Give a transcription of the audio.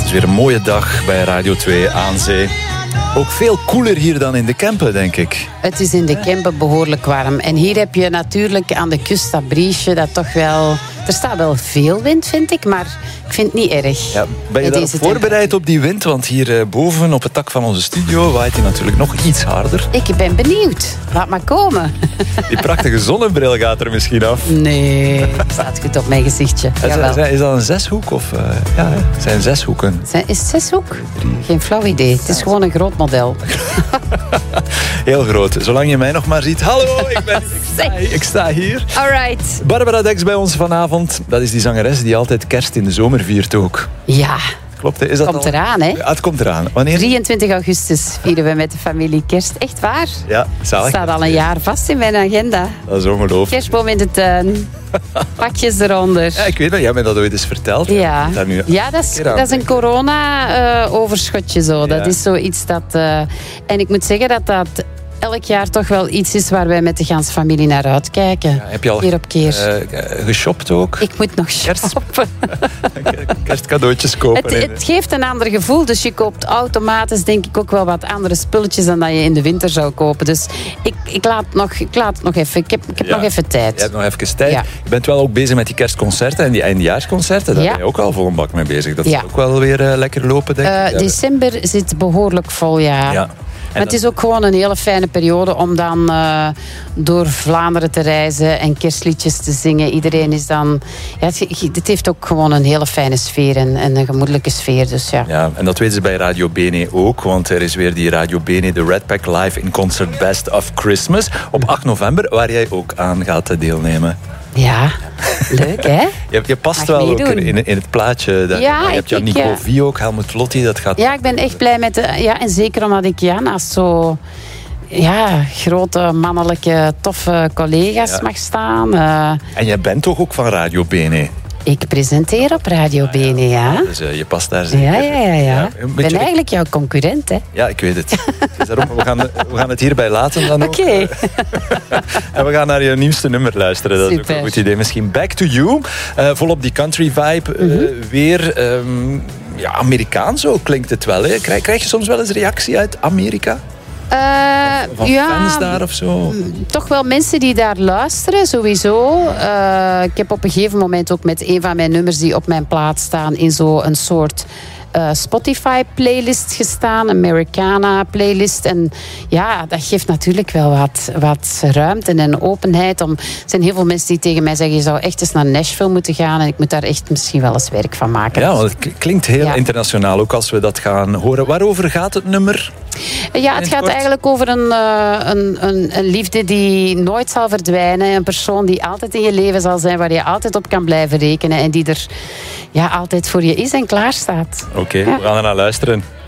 is weer een mooie dag bij Radio 2 aan zee. Ook veel koeler hier dan in de Kempen, denk ik. Het is in de Kempen behoorlijk warm. En hier heb je natuurlijk aan de kust dat briesje dat toch wel... Er staat wel veel wind, vind ik, maar ik vind het niet erg. Ja, ben je daarop voorbereid op die wind? Want hier boven op het dak van onze studio waait hij natuurlijk nog iets harder. Ik ben benieuwd. Laat maar komen. Die prachtige zonnebril gaat er misschien af. Nee, staat goed op mijn gezichtje. Is dat een zeshoek? Of, ja, het zijn zeshoeken. Is het zeshoek? Geen flauw idee. Het is gewoon een groot model. Heel groot. Zolang je mij nog maar ziet. Hallo, ik sta hier. Alright. Barbara Dex bij ons vanavond. Dat is die zangeres die altijd kerst in de zomer viert ook. Ja. Klopt, is dat komt eraan, hè? Ja, het komt eraan. Wanneer? 23 augustus vieren we met de familie kerst. Echt waar? Ja, zalig. Het staat al een jaar vast in mijn agenda. Dat is ongelooflijk. Kerstboom in de tuin. Pakjes eronder. Ja, ik weet dat. Jij hebt dat ooit eens verteld. Ja, dat is een corona-overschotje zo. Ja. Dat is zoiets dat... en ik moet zeggen dat elk jaar toch wel iets is waar wij met de ganse familie naar uitkijken. Ja, heb je al keer op keer. Geshopt ook? Ik moet nog shoppen. Kerstcadeautjes kopen. Het geeft een ander gevoel. Dus je koopt automatisch denk ik ook wel wat andere spulletjes dan dat je in de winter zou kopen. Dus ik laat het nog even. Ik heb nog even tijd. Je hebt nog even tijd. Ja. Je bent wel ook bezig met die kerstconcerten en die eindejaarsconcerten. Daar ben je ook al vol een bak mee bezig. Dat zal ook wel weer lekker lopen, denk ik. December zit behoorlijk vol, ja. Maar het is ook gewoon een hele fijne periode om dan door Vlaanderen te reizen en kerstliedjes te zingen. Iedereen is dan... Ja, het heeft ook gewoon een hele fijne sfeer en een gemoedelijke sfeer. Dus ja, en dat weten ze bij Radio Bene ook, want er is weer die Radio Bene, de Red Pack Live in Concert Best of Christmas op 8 november, waar jij ook aan gaat deelnemen. Ja, leuk hè? Je past wel ook in het plaatje. Ja, je hebt Nico Vie ook, Helmut Lotti. Dat gaat... Ja, ik ben echt blij met... en zeker omdat ik naast zo... Ja, grote, mannelijke, toffe collega's mag staan. En jij bent toch ook van Radio Bene? Ik presenteer op Radio Bene, ja. Dus je past daar zeker. Ja. Ik ben eigenlijk jouw concurrent, hè. Ja, ik weet het. Dus daarom, we gaan het hierbij laten dan ook. Oké. En we gaan naar je nieuwste nummer luisteren. Dat is ook een goed idee. Misschien Back to You. Volop die country vibe. Weer Amerikaans zo klinkt het wel. Hè? Krijg je soms wel eens reactie uit Amerika? Van fans daar of zo? Toch wel mensen die daar luisteren, sowieso. Ik heb op een gegeven moment ook met een van mijn nummers die op mijn plaat staan in zo'n soort Spotify-playlist gestaan, Americana-playlist. En ja, dat geeft natuurlijk wel wat ruimte en openheid. Er zijn heel veel mensen die tegen mij zeggen, je zou echt eens naar Nashville moeten gaan en ik moet daar echt misschien wel eens werk van maken. Ja, want het klinkt heel internationaal, ook als we dat gaan horen. Waarover gaat het nummer? Ja, het gaat eigenlijk over een liefde die nooit zal verdwijnen. Een persoon die altijd in je leven zal zijn, waar je altijd op kan blijven rekenen en die er altijd voor je is en klaar staat. Oké, we gaan er naar luisteren.